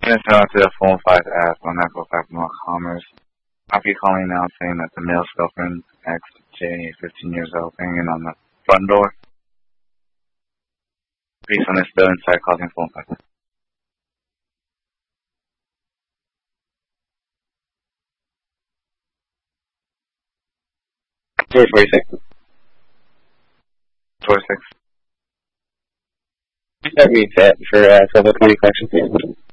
been sent out to the phone 5 ask on that go back to commerce. I'll be calling now saying that the male girlfriend ex J, 15 years old, hanging on the front door. Please, when it's still inside, causing phone 5. 46. 46. That reads that for 1220 collection.